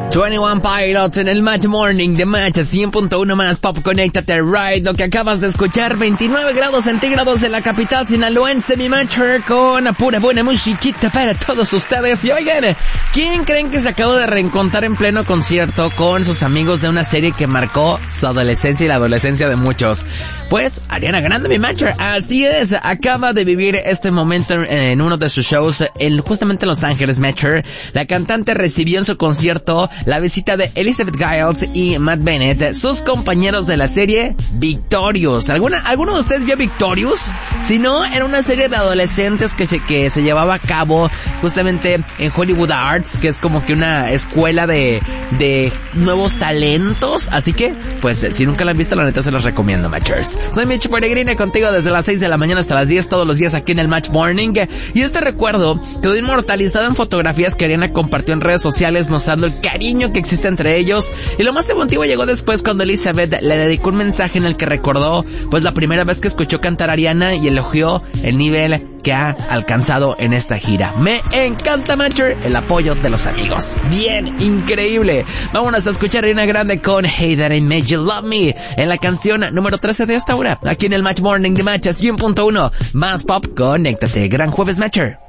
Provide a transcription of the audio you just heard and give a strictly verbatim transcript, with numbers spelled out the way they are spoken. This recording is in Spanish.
veintiuno Pilots en el Match Morning de Match cien punto uno más Pop. Conéctate, right. Lo que acabas de escuchar, veintinueve grados centígrados en la capital sinaloense, mi Matcher, con pura buena musiquita para todos ustedes. Y oigan, ¿quién creen que se acaba de reencontrar en pleno concierto con sus amigos de una serie que marcó su adolescencia y la adolescencia de muchos? Pues Ariana Grande, mi Matcher. Así es, acaba de vivir este momento en, en uno de sus shows en justamente Los Ángeles, Matcher. La cantante recibió en su concierto la visita de Elizabeth Giles y Matt Bennett, sus compañeros de la serie Victorious. ¿Alguna, ¿Alguno de ustedes vio Victorious? Si no, era una serie de adolescentes que se, que se llevaba a cabo justamente en Hollywood Arts, que es como que una escuela de, de nuevos talentos. Así que, pues, si nunca la han visto, la neta se los recomiendo, Matchers. Soy Mitch Peregrine, contigo desde las seis de la mañana hasta las diez, todos los días aquí en el Match Morning. Y este recuerdo quedó inmortalizado en fotografías que Ariana compartió en redes sociales, mostrando el cariño que existe entre ellos. Y lo más emotivo llegó después cuando Elizabeth le dedicó un mensaje en el que recordó pues la primera vez que escuchó cantar a Ariana y elogió el nivel que ha alcanzado en esta gira. Me encanta, Matcher, el apoyo de los amigos. Bien, increíble. Vámonos a escuchar a Ariana Grande con Hey That I Made You Love Me en la canción número trece de esta hora, aquí en el Match Morning de Match cien punto uno más Pop. Conéctate. Gran jueves, Matcher.